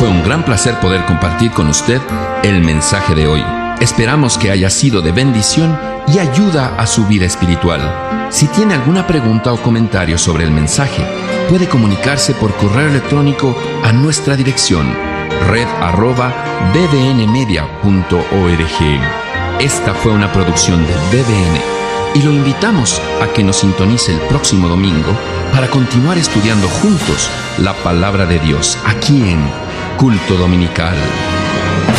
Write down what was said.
Fue un gran placer poder compartir con usted el mensaje de hoy. Esperamos que haya sido de bendición y ayuda a su vida espiritual. Si tiene alguna pregunta o comentario sobre el mensaje, puede comunicarse por correo electrónico a nuestra dirección red@bbnmedia.org. Esta fue una producción de BBN y lo invitamos a que nos sintonice el próximo domingo para continuar estudiando juntos la palabra de Dios aquí en Culto Dominical.